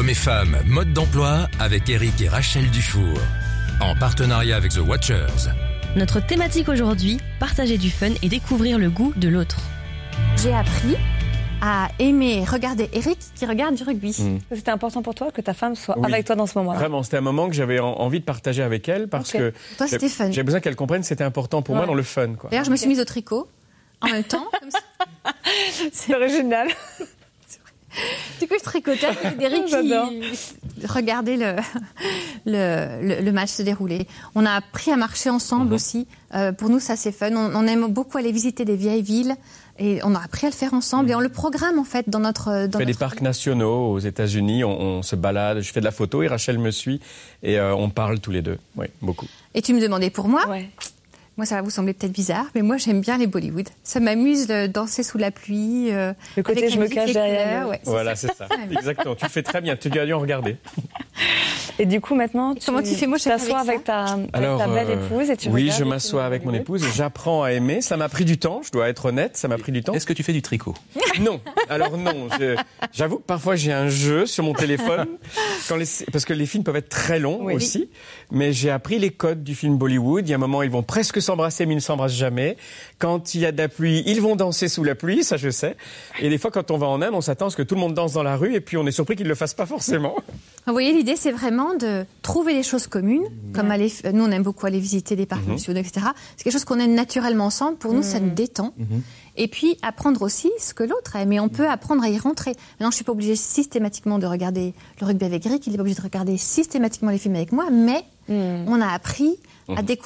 Hommes et femmes, mode d'emploi avec Eric et Rachel Dufour. En partenariat avec The Watchers. Notre thématique aujourd'hui, partager du fun et découvrir le goût de l'autre. J'ai appris à aimer regarder Eric qui regarde du rugby. C'était important pour toi que ta femme soit avec toi dans ce moment-là. Vraiment, c'était un moment que j'avais envie de partager avec elle parce que toi, c'était fun. J'avais besoin qu'elle comprenne que c'était important pour moi dans le fun. Quoi. D'ailleurs, je me suis mise au tricot en même temps. Comme ça. C'est original. Du coup, je tricotais avec Eric qui regardait le match se dérouler. On a appris à marcher ensemble aussi. Pour nous, ça, c'est fun. On aime beaucoup aller visiter des vieilles villes. Et on a appris à le faire ensemble. Et on le programme, en fait, dans notre... On fait des parcs nationaux aux États-Unis. On se balade. Je fais de la photo et Rachel me suit. Et on parle tous les deux. Oui, beaucoup. Et tu me demandais pour moi. Ouais. Moi, ça va vous sembler peut-être bizarre, mais moi, j'aime bien les Bollywood. Ça m'amuse de danser sous la pluie. Le côté je me cache derrière. Ouais, voilà, c'est ça. Exactement. Tu fais très bien. Tu as dû en regarder. Et du coup, maintenant, comment tu fais, moi, tu t'assois avec ta belle épouse et tu oui, regardes je m'assois avec mon épouse et j'apprends à aimer. Ça m'a pris du temps, je dois être honnête, ça m'a pris du temps. Est-ce que tu fais du tricot? Non. Alors non. J'avoue que parfois j'ai un jeu sur mon téléphone parce que les films peuvent être très longs aussi. Mais j'ai appris les codes du film Bollywood. Il y a un moment, ils vont presque s'embrasser, mais ils ne s'embrassent jamais. Quand il y a de la pluie, ils vont danser sous la pluie, ça je sais. Et des fois, quand on va en Inde, on s'attend à ce que tout le monde danse dans la rue et puis on est surpris qu'ils ne le fassent pas forcément. Vous voyez, l'idée, c'est vraiment de trouver des choses communes, comme nous, on aime beaucoup aller visiter des parcs nationaux, etc. C'est quelque chose qu'on aime naturellement ensemble. Pour nous, ça nous détend. Et puis, apprendre aussi ce que l'autre aime. Et on peut apprendre à y rentrer. Maintenant, je suis pas obligée systématiquement de regarder le rugby avec Eric. Il est pas obligé de regarder systématiquement les films avec moi. Mais on a appris à découvrir